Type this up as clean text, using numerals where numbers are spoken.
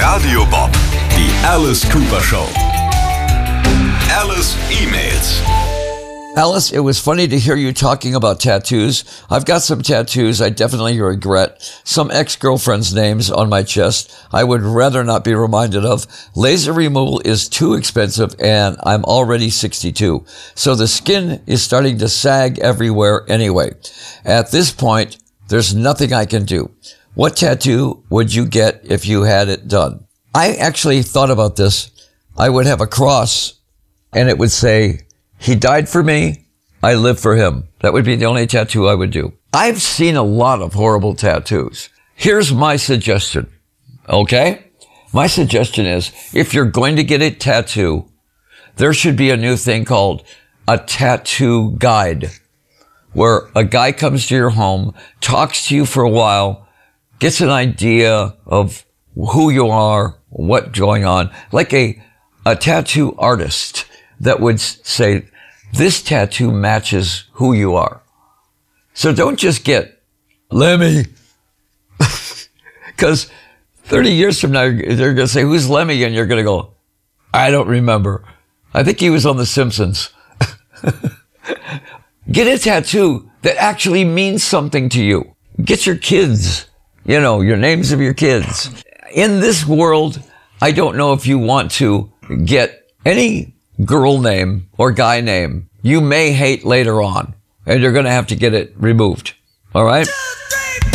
Radio Bob, die Alice Cooper Show. Alice emails. Alice, it was funny to hear you talking about tattoos. I've got some tattoos I definitely regret. Some ex-girlfriends' names on my chest I would rather not be reminded of. Laser removal is too expensive and I'm already 62. So the skin is starting to sag everywhere anyway. At this point, there's nothing I can do. What tattoo would you get if you had it done? I actually thought about this. I would have a cross and it would say, "He died for me, I live for him." That would be the only tattoo I would do. I've seen a lot of horrible tattoos. Here's my suggestion, okay? My suggestion is, if you're going to get a tattoo, there should be a new thing called a tattoo guide, where a guy comes to your home, talks to you for a while, gets an idea of who you are, what's going on, like a tattoo artist that would say, this tattoo matches who you are. So don't just get Lemmy. Because 30 years from now, they're going to say, who's Lemmy? And you're going to go, I don't remember. I think he was on The Simpsons. Get a tattoo that actually means something to you. Get your kids, your names of your kids. In this world, I don't know if you want to get any girl name or guy name you may hate later on, and you're going to have to get it removed. All right?